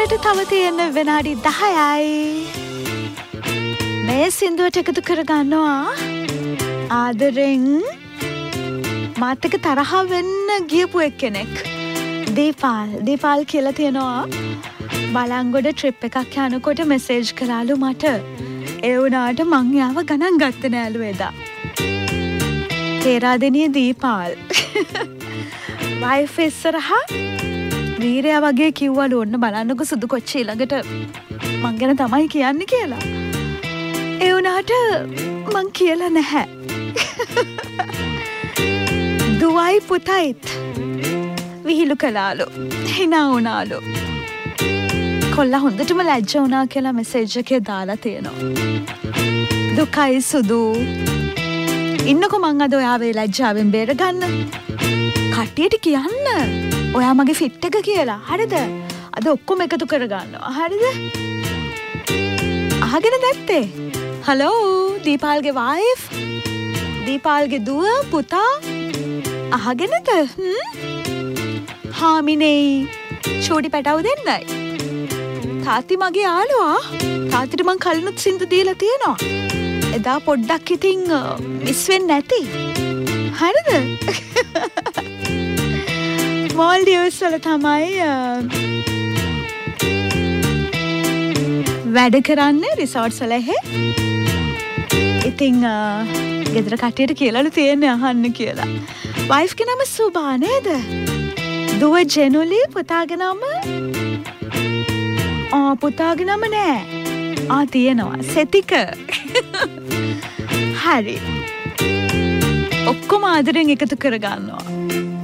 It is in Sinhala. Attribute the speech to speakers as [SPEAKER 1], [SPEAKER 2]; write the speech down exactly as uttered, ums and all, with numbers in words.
[SPEAKER 1] තව තියෙන විනාඩි දහයයි. මේ සින්දුවට එකතු කරගන්නවා ආදරෙන් මාත් එක්ක තරහ වෙන්න ගියපු එක්කෙනෙක්. දීපාල් දීපාල් කියලා තියෙනවා බලංගොඩ ට්‍රිප් එකක් යනකොට මෙසේජ් කරාලු මට. ඒ වුණාට මං යාව ගණන් ගත්තේ නෑලු එදා. තේරාදෙනිය දීපාල් වයිෆ් ඉස්සරහා වීරයා වගේ කිව්වලු ඔන්න බලන්නකො සුදු කොච්චි ළඟට මං ගැන තමයි කියන්නේ කියලා. ඒ වුණාට මං කියලා නැහැ. දුවයි පුතයිත් විහිළු කළාලු. හිනා වුණාලු. කොල්ලා හොඳටම ලැජ්ජ වුණා කියලා මෙසේජ් එකේ දාලා තියෙනවා. දුකයි සුදු ඉන්නකො මං අද ඔයාවේ ලැජ්ජාවෙන් බේරගන්න. කට්ටියට කියන්න ඔයා මගේ ෆිට් එක කියලා. හරිද? අද ඔක්කොම එකතු කරගන්නවා. හරිද? අහගෙන නැත්තේ? හලෝ දීපාල්ගේ වයිෆ් දීපාල්ගේ දුව පුතා අහගෙනද? හ්ම් හාමිනේ චූටි පැටව දෙන්නයි. තාත්ති මගේ යාළුවා. තාත්තිට මං කලිනුත් සින්දු දීලා තියෙනවා. එදා පොඩ්ඩක් ඉතින් මිස් වෙන්නේ නැති. හරිද? මෝල්ඩිව්ස් වල තමයි වැඩ කරන්නේ රිසෝට්ස් වල එහෙ. ඉතින් ගෙදර කට්ටියට කියලාලු තියෙන්නේ අහන්න කියලා. වයිෆ් ගේ නම සුබා නේද? දුව ජෙනුලි පුතාගේ නම ආ පුතාගේ නම නෑ. ආ තියෙනවා සෙතික. හරි. ඔක්කොම ආදරෙන් එකතු කරගන්නවා.